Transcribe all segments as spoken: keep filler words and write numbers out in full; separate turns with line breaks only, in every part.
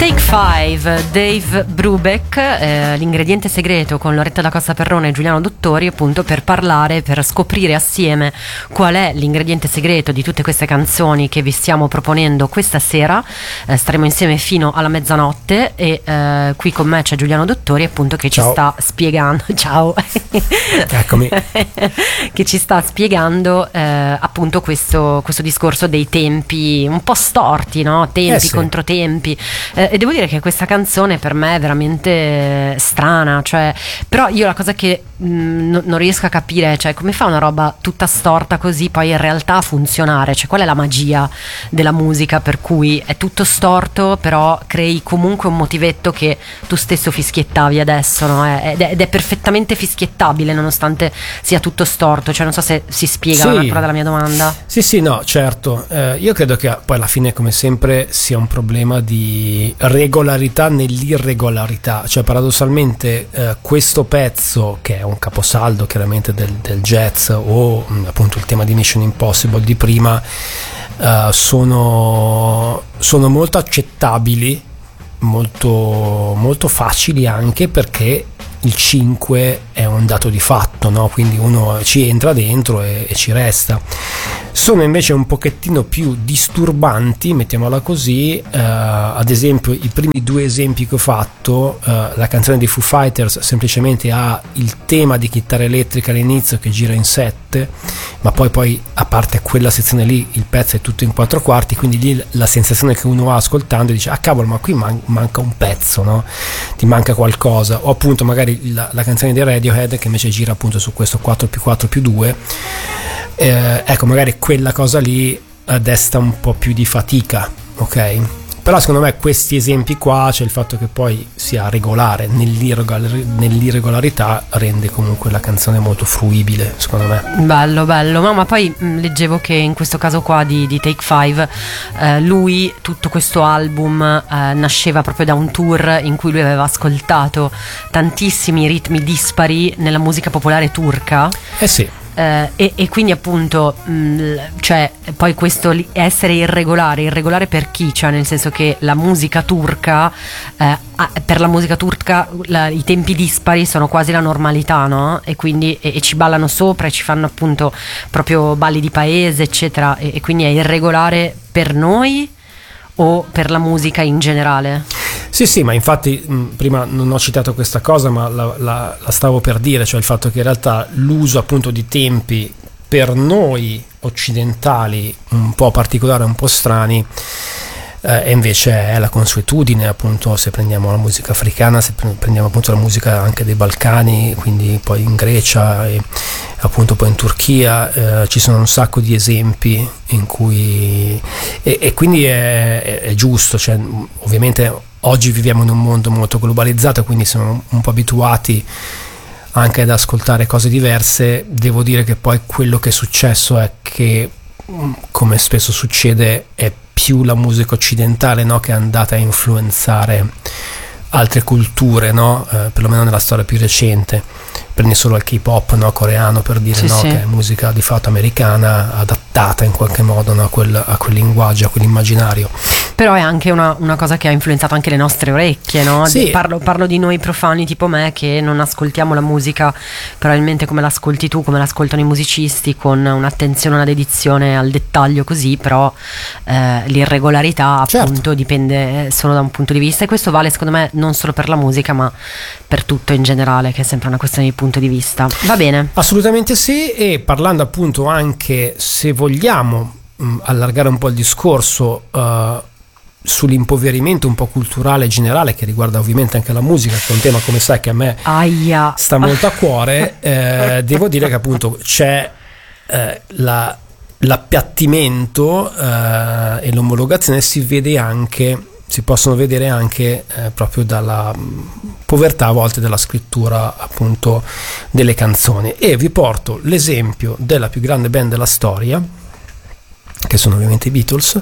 Take Five, Dave Brubeck, eh, l'ingrediente segreto con Loretta da Costa Perrone e Giuliano Dottori, appunto per parlare, per scoprire assieme qual è l'ingrediente segreto di tutte queste canzoni che vi stiamo proponendo questa sera. Eh, staremo insieme fino alla mezzanotte e eh, qui con me c'è Giuliano Dottori, appunto, che
ciao.
ci sta spiegando ciao
eccomi
che ci sta spiegando eh, appunto questo, questo discorso dei tempi un po' storti, no? Tempi
eh sì.
contro tempi. Eh, e devo dire che questa canzone per me è veramente strana, cioè, però io la cosa che mh, no, non riesco a capire è, cioè, come fa una roba tutta storta così poi in realtà a funzionare, cioè qual è la magia della musica per cui è tutto storto però crei comunque un motivetto che tu stesso fischiettavi adesso, no? Ed è, ed è perfettamente fischiettabile nonostante sia tutto storto, cioè non so se si spiega sì. la natura della mia domanda.
Sì sì no certo, eh, io credo che poi alla fine come sempre sia un problema di regolarità nell'irregolarità, cioè paradossalmente eh, questo pezzo, che è un caposaldo chiaramente del, del jazz, o mh, appunto il tema di Mission Impossible di prima, eh, sono, sono molto accettabili, molto, molto facili, anche perché il cinque è un dato di fatto, no? Quindi uno ci entra dentro e, e ci resta. Sono invece un pochettino più disturbanti, mettiamola così, eh, ad esempio i primi due esempi che ho fatto, eh, la canzone dei Foo Fighters semplicemente ha il tema di chitarra elettrica all'inizio che gira in sette, ma poi poi a parte quella sezione lì il pezzo è tutto in quattro quarti, quindi lì la sensazione che uno ha ascoltando dice ah cavolo, ma qui man- manca un pezzo, no? Ti manca qualcosa. O appunto magari la, la canzone dei Radiohead che invece gira appunto su questo quattro più quattro più due, eh, ecco magari quella cosa lì eh, desta un po' più di fatica, ok? Però secondo me questi esempi qua, c'è il fatto che poi sia regolare nell'irregolar- nell'irregolarità, rende comunque la canzone molto fruibile, secondo me.
Bello, bello, ma, ma poi mh, leggevo che in questo caso qua di, di Take Five, eh, lui, tutto questo album eh, nasceva proprio da un tour in cui lui aveva ascoltato tantissimi ritmi dispari nella musica popolare turca.
Eh sì.
Uh, e, e quindi appunto mh, cioè poi questo li- essere irregolare irregolare per chi? Cioè nel senso che la musica turca eh, per la musica turca la, i tempi dispari sono quasi la normalità, no? E quindi e, e ci ballano sopra e ci fanno appunto proprio balli di paese eccetera, e, e quindi è irregolare per noi o per la musica in generale?
Sì sì, ma infatti mh, prima non ho citato questa cosa, ma la, la, la stavo per dire, cioè il fatto che in realtà l'uso appunto di tempi per noi occidentali un po' particolari, un po' strani, eh, e invece è la consuetudine, appunto se prendiamo la musica africana, se prendiamo appunto la musica anche dei Balcani, quindi poi in Grecia e appunto poi in Turchia, eh, ci sono un sacco di esempi in cui e, e quindi è, è, è giusto, cioè ovviamente oggi viviamo in un mondo molto globalizzato, quindi siamo un po' abituati anche ad ascoltare cose diverse. Devo dire che poi quello che è successo è che, come spesso succede, è più la musica occidentale, no, che è andata a influenzare altre culture, no? Eh, perlomeno nella storia più recente. Prendi solo il K-pop, no, coreano, per dire, sì, no, sì. Che è musica di fatto americana adattata in qualche modo, no, a, quel, a quel linguaggio, a quell'immaginario.
Però è anche una, una cosa che ha influenzato anche le nostre orecchie, no?
Sì.
Parlo, parlo di noi profani tipo me che non ascoltiamo la musica probabilmente come l'ascolti tu, come l'ascoltano i musicisti, con un'attenzione, una dedizione al dettaglio così, però eh, l'irregolarità, certo, appunto dipende solo da un punto di vista, e questo vale secondo me non solo per la musica ma per tutto in generale, che è sempre una questione di punto di vista. Va bene?
Assolutamente sì. E parlando appunto anche, se vogliamo mh, allargare un po' il discorso uh, sull'impoverimento un po' culturale generale, che riguarda ovviamente anche la musica, che è un tema, come sai, che a me
Aia.
sta molto a cuore, eh, devo dire che appunto c'è eh, la, l'appiattimento eh, e l'omologazione si vede anche si possono vedere anche eh, proprio dalla povertà a volte della scrittura appunto delle canzoni. E vi porto l'esempio della più grande band della storia, che sono ovviamente i Beatles,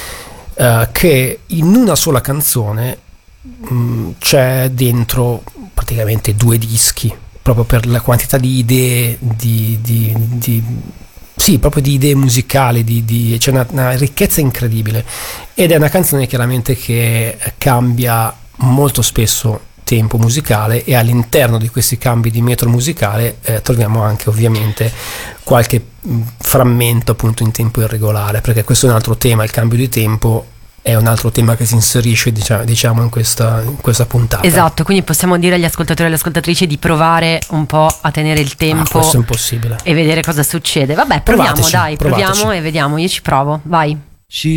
eh, che in una sola canzone mh, c'è dentro praticamente due dischi, proprio per la quantità di idee, di, di, di sì, proprio di idee musicali, di, di, c'è una, una ricchezza incredibile, ed è una canzone chiaramente che cambia molto spesso tempo musicale, e all'interno di questi cambi di metro musicale eh, troviamo anche ovviamente qualche mh, frammento appunto in tempo irregolare, perché questo è un altro tema, il cambio di tempo è un altro tema che si inserisce diciamo, diciamo in, questa, in questa puntata.
Esatto, quindi possiamo dire agli ascoltatori e alle ascoltatrici di provare un po' a tenere il tempo.
Ah, questo è impossibile.
E vedere cosa succede. Vabbè, proviamo,
Provateci,
dai,
provateci.
proviamo e vediamo, io ci provo, vai.